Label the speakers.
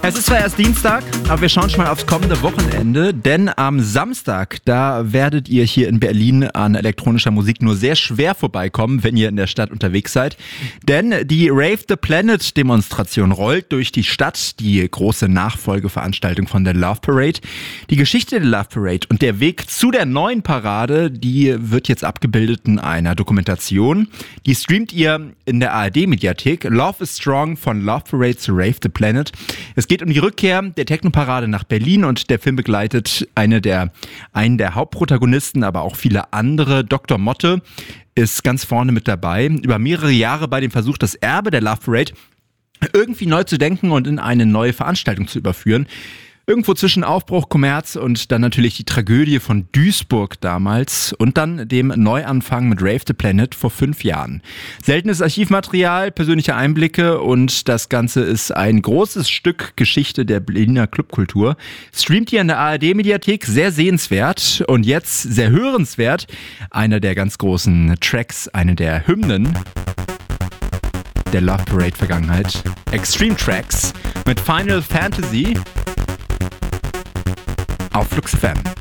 Speaker 1: Es ist zwar erst Dienstag, aber wir schauen schon mal aufs kommende Wochenende, denn am Samstag, da werdet ihr hier in Berlin an elektronischer Musik nur sehr schwer vorbeikommen, wenn ihr in der Stadt unterwegs seid. Denn die Rave the Planet Demonstration rollt durch die Stadt, die große Nachfolgeveranstaltung von der Love Parade. Die Geschichte der Love Parade und der Weg zu der neuen Parade, die wird jetzt abgebildet in einer Dokumentation. Die streamt ihr in der ARD-Mediathek. Love is Strong von Love Parade zu Rave the Planet. Es geht um die Rückkehr der Technoparade nach Berlin und der Film begleitet einen der Hauptprotagonisten, aber auch viele andere. Dr. Motte ist ganz vorne mit dabei. Über mehrere Jahre bei dem Versuch, das Erbe der Love Parade irgendwie neu zu denken und in eine neue Veranstaltung zu überführen. Irgendwo zwischen Aufbruch, Kommerz und dann natürlich die Tragödie von Duisburg damals und dann dem Neuanfang mit Rave the Planet vor 5 Jahren. Seltenes Archivmaterial, persönliche Einblicke und das Ganze ist ein großes Stück Geschichte der Berliner Clubkultur. Streamt hier in der ARD-Mediathek, sehr sehenswert und jetzt sehr hörenswert. Einer der ganz großen Tracks, eine der Hymnen der Love Parade Vergangenheit. Extreme Tracks mit Final Fantasy auf Flux FM.